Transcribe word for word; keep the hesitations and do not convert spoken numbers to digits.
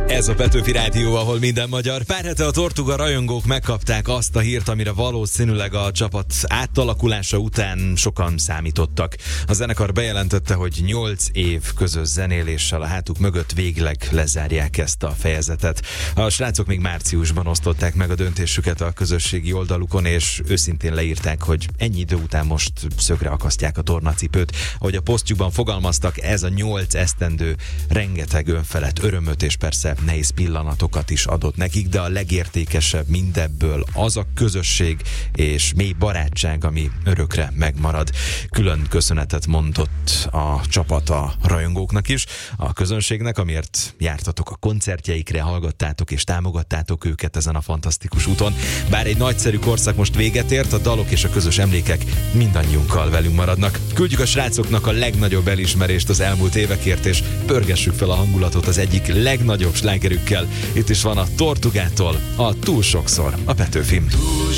Ez a Petőfi Rádió, ahol minden magyar. Pár hete a Tortuga rajongók megkapták azt a hírt, amire valószínűleg a csapat átalakulása után sokan számítottak. A zenekar bejelentette, hogy nyolc év közös zenéléssel a hátuk mögött végleg lezárják ezt a fejezetet. A srácok még márciusban osztották meg a döntésüket a közösségi oldalukon, és őszintén leírták, hogy ennyi idő után most szögre akasztják a tornacipőt. Ahogy a posztjukban fogalmaztak, ez a nyolc esztendő rengeteg önfelett örömöt és persze nehéz pillanatokat is adott nekik, de a legértékesebb mindebből az a közösség és mély barátság, ami örökre megmarad. Külön köszönetet mondott a csapat a rajongóknak is, a közönségnek, amiért jártatok a koncertjeikre, hallgattátok és támogattátok őket ezen a fantasztikus úton. Bár egy nagyszerű korszak most véget ért, a dalok és a közös emlékek mindannyiunkkal velünk maradnak. Küldjük a srácoknak a legnagyobb elismerést az elmúlt évekért, és pörgessük fel a hangulatot az egyik legnagyobb slágerükkel. Itt is van a Tortugától a Túl sokszor, a Petőfim.